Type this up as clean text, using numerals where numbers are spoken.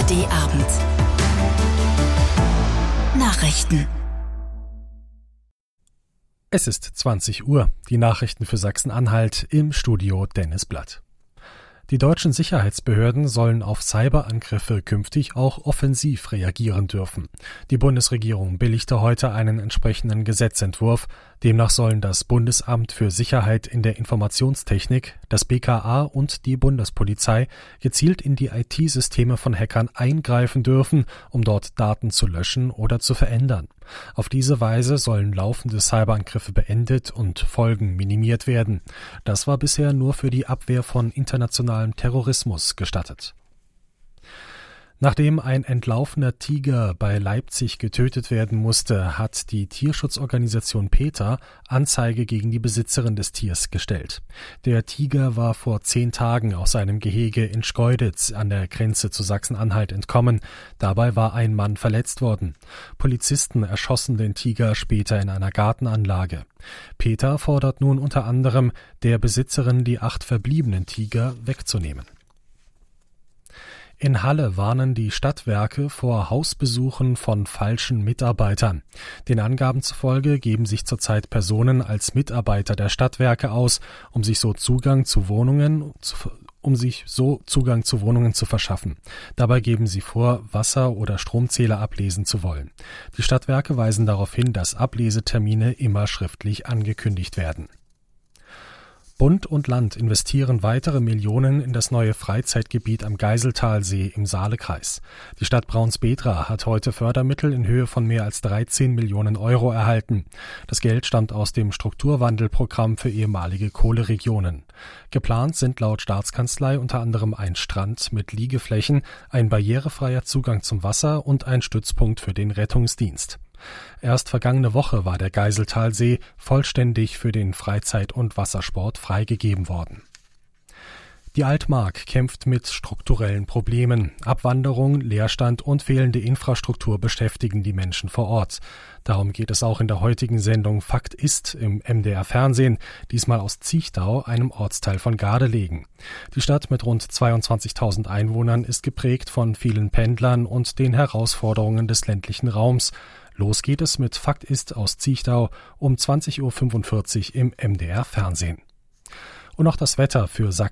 ARD-Abend. Nachrichten. Es ist 20 Uhr. Die Nachrichten für Sachsen-Anhalt, im Studio Dennis Blatt. Die deutschen Sicherheitsbehörden sollen auf Cyberangriffe künftig auch offensiv reagieren dürfen. Die Bundesregierung billigte heute einen entsprechenden Gesetzentwurf. Demnach sollen das Bundesamt für Sicherheit in der Informationstechnik, das BKA und die Bundespolizei gezielt in die IT-Systeme von Hackern eingreifen dürfen, um dort Daten zu löschen oder zu verändern. Auf diese Weise sollen laufende Cyberangriffe beendet und Folgen minimiert werden. Das war bisher nur für die Abwehr von internationalem Terrorismus gestattet. Nachdem ein entlaufener Tiger bei Leipzig getötet werden musste, hat die Tierschutzorganisation PETA Anzeige gegen die Besitzerin des Tiers gestellt. Der Tiger war vor 10 Tagen aus seinem Gehege in Schkeuditz an der Grenze zu Sachsen-Anhalt entkommen. Dabei war ein Mann verletzt worden. Polizisten erschossen den Tiger später in einer Gartenanlage. PETA fordert nun unter anderem, der Besitzerin die 8 verbliebenen Tiger wegzunehmen. In Halle warnen die Stadtwerke vor Hausbesuchen von falschen Mitarbeitern. Den Angaben zufolge geben sich zurzeit Personen als Mitarbeiter der Stadtwerke aus, um sich so Zugang zu Wohnungen zu verschaffen. Dabei geben sie vor, Wasser- oder Stromzähler ablesen zu wollen. Die Stadtwerke weisen darauf hin, dass Ablesetermine immer schriftlich angekündigt werden. Bund und Land investieren weitere Millionen in das neue Freizeitgebiet am Geiseltalsee im Saalekreis. Die Stadt Braunsbedra hat heute Fördermittel in Höhe von mehr als 13 Millionen Euro erhalten. Das Geld stammt aus dem Strukturwandelprogramm für ehemalige Kohleregionen. Geplant sind laut Staatskanzlei unter anderem ein Strand mit Liegeflächen, ein barrierefreier Zugang zum Wasser und ein Stützpunkt für den Rettungsdienst. Erst vergangene Woche war der Geiseltalsee vollständig für den Freizeit- und Wassersport freigegeben worden. Die Altmark kämpft mit strukturellen Problemen. Abwanderung, Leerstand und fehlende Infrastruktur beschäftigen die Menschen vor Ort. Darum geht es auch in der heutigen Sendung Fakt ist im MDR Fernsehen, diesmal aus Ziechtau, einem Ortsteil von Gardelegen. Die Stadt mit rund 22.000 Einwohnern ist geprägt von vielen Pendlern und den Herausforderungen des ländlichen Raums. Los geht es mit Fakt ist aus Ziechtau um 20.45 Uhr im MDR Fernsehen. Und noch das Wetter für Sachsen.